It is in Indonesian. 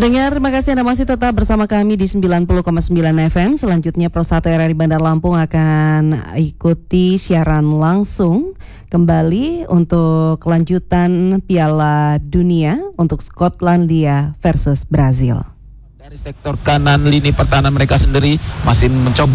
Pendengar, terima kasih Anda masih tetap bersama kami di 90,9 FM. Selanjutnya Pro 1 RRI Bandar Lampung akan ikuti siaran langsung kembali untuk kelanjutan Piala Dunia untuk Skotlandia versus Brazil. Dari sektor kanan lini pertahanan mereka sendiri masih mencoba